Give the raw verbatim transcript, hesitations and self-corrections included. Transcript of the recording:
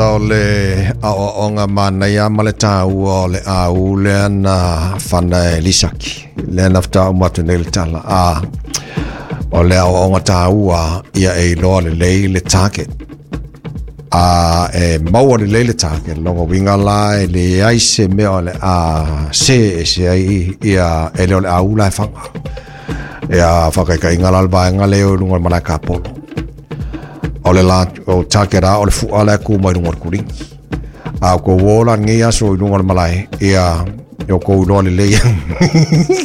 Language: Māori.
Ole a o nga mana ya male tau ole a ule na fana lisaki le nafta o matu nei tala a ole a o nga tau a ia e lo le le le target a e mau le le target longo winga la le ai se me ole a se se ai ia ele ole a ula fanga ia faka ka ingala ba ngale o lungo mana kapolo ole la o takera ole fu ala ku mai ngor kuring a ko wola ngia so lungo malai ia yo ko lo le le